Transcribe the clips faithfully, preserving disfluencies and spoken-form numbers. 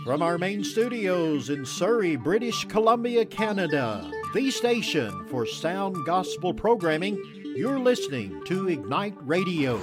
From our main studios in Surrey, British Columbia, Canada, the station for sound gospel programming, you're listening to Ignite Radio.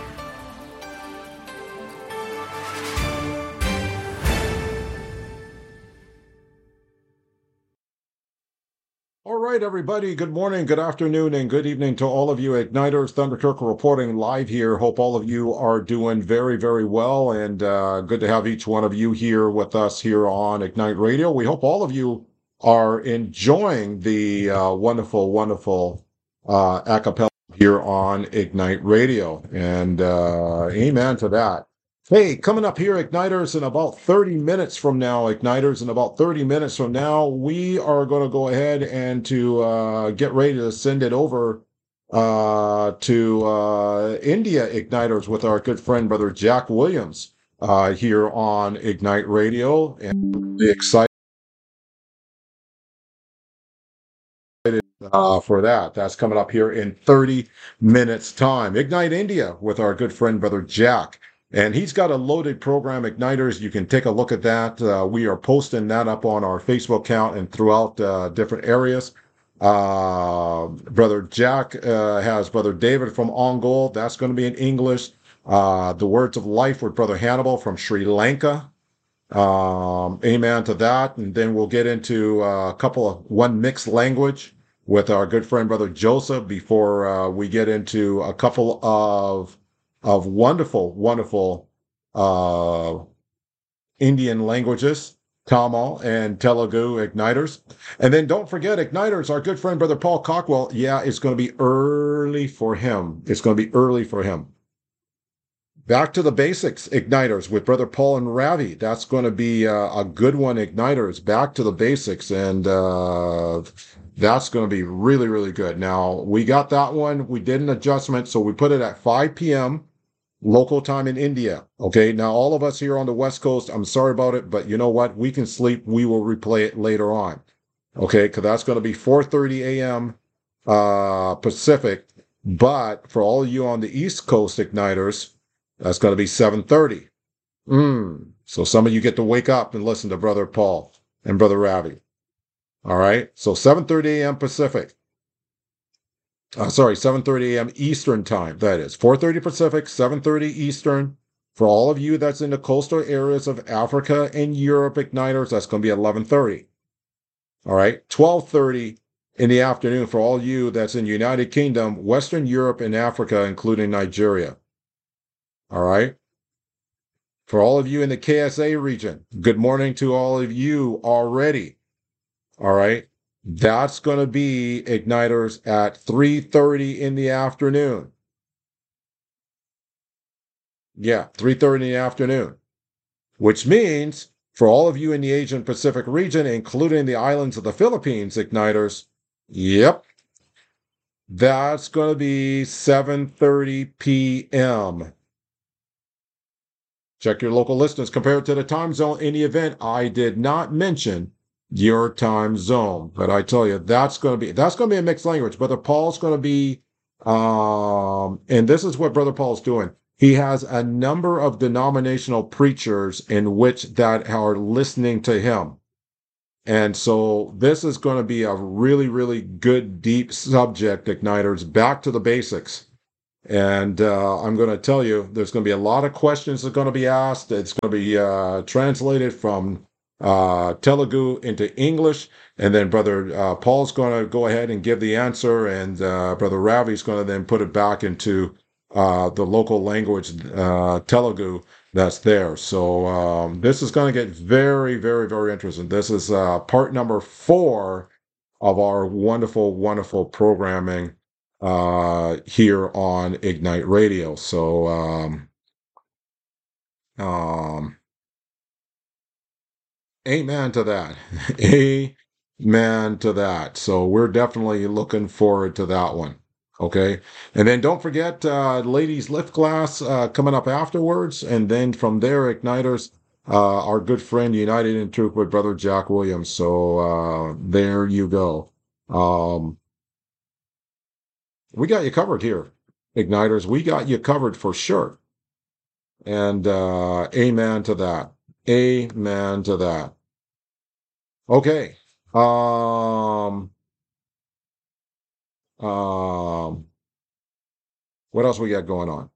All right, everybody. Good morning, good afternoon, and good evening to all of you Igniters. Thunder Kirk reporting live here. Hope all of you are doing very, very well, and uh, good to have each one of you here with us here on Ignite Radio. We hope all of you are enjoying the uh, wonderful, wonderful uh, a cappella here on Ignite Radio, and uh, amen to that. Hey, coming up here, Igniters, in about thirty minutes from now, Igniters, in about thirty minutes from now, we are going to go ahead and to uh, get ready to send it over uh, to uh, India, Igniters, with our good friend, Brother Jack Williams, uh, here on Ignite Radio. And really excited uh, for that. That's coming up here in thirty minutes' time. Ignite India with our good friend, Brother Jack. And he's got a loaded program, Igniters. You can take a look at that. Uh, we are posting that up on our Facebook account and throughout uh, different areas. Uh, Brother Jack uh, has Brother David from Ongole. That's going to be in English. Uh, the Words of Life with Brother Hannibal from Sri Lanka. Um, amen to that. And then we'll get into uh, a couple of one mixed language with our good friend, Brother Joseph, before uh, we get into a couple of of wonderful, wonderful uh, Indian languages, Tamil and Telugu Igniters. And then don't forget, Igniters, our good friend, Brother Paul Cockwell. Yeah, it's going to be early for him. It's going to be early for him. Back to the basics, Igniters, with Brother Paul and Ravi. That's going to be uh, a good one, Igniters. Back to the basics. And uh, that's going to be really, really good. Now, we got that one. We did an adjustment, so we put it at five p.m. local time in India. Okay, now all of us here on the West Coast, I'm sorry about it, but you know what? We can sleep. We will replay it later on. Okay, because that's going to be four thirty a.m. Uh, Pacific. But for all of you on the East Coast Igniters, that's going to be seven thirty. Mm. So some of you get to wake up and listen to Brother Paul and Brother Ravi. All right, so seven thirty a.m. Pacific. Uh, sorry, seven thirty a.m. Eastern time, that is. four thirty Pacific, seven thirty Eastern. For all of you that's in the coastal areas of Africa and Europe Igniters, that's going to be eleven thirty. All right, twelve thirty in the afternoon for all you that's in United Kingdom, Western Europe, and Africa, including Nigeria. All right. For all of you in the K S A region, good morning to all of you already. All right. That's going to be Igniters at three thirty in the afternoon. Yeah, three thirty in the afternoon. Which means for all of you in the Asian Pacific region, including the islands of the Philippines, Igniters, yep, that's going to be seven thirty p.m. Check your local listeners compared to the time zone. In the event, I did not mention your time zone, but I tell you, that's going to be that's going to be a mixed language. Brother Paul's going to be, um, and this is what Brother Paul's doing. He has a number of denominational preachers in which that are listening to him, and so this is going to be a really, really good, deep subject, Igniters. Back to the basics. And uh, I'm going to tell you, there's going to be a lot of questions that are going to be asked. It's going to be uh, translated from uh, Telugu into English. And then Brother uh, Paul's going to go ahead and give the answer. And uh, Brother Ravi's going to then put it back into uh, the local language, uh, Telugu, that's there. So um, this is going to get very, very, very interesting. This is uh, part number four of our wonderful, wonderful programming uh here on Ignite Radio. So um um amen to that. Amen to that. So we're definitely looking forward to that one. Okay. And then don't forget uh ladies lift class uh coming up afterwards, and then from there, Igniters, uh our good friend United in Truth with Brother Jack Williams. So uh there you go. um We got you covered here, Igniters. We got you covered for sure. And uh, amen to that. Amen to that. Okay. Um, um, what else we got going on?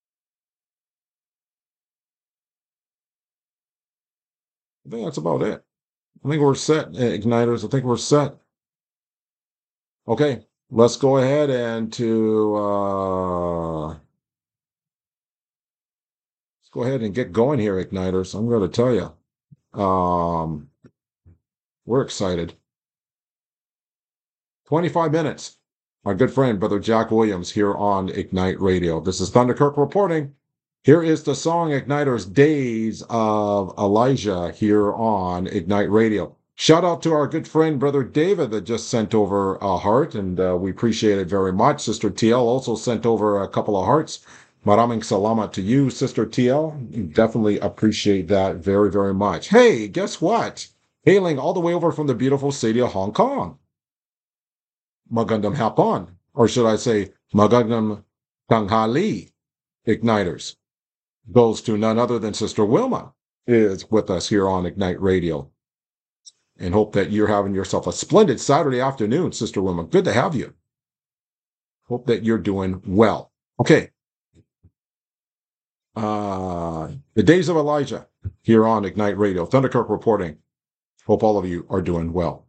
I think that's about it. I think we're set, Igniters. I think we're set. Okay, let's go ahead and to uh, let's go ahead and get going here, Igniters. I'm going to tell you, um, we're excited. twenty-five minutes. Our good friend, Brother Jack Williams, here on Ignite Radio. This is Thunderkirk reporting. Here is the song Igniters Days of Elijah here on Ignite Radio. Shout out to our good friend, Brother David, that just sent over a heart, and uh, we appreciate it very much. Sister T L also sent over a couple of hearts. Maraming salamat to you, Sister T L. Definitely appreciate that very, very much. Hey, guess what? Hailing all the way over from the beautiful city of Hong Kong. Magandang hapon, or should I say, Magandang tanghali, Igniters, goes to none other than Sister Wilma, is with us here on Ignite Radio. And hope that you're having yourself a splendid Saturday afternoon, Sister Wilma. Good to have you. Hope that you're doing well. Okay. Uh, the Days of Elijah here on Ignite Radio. Thunderkirk reporting. Hope all of you are doing well.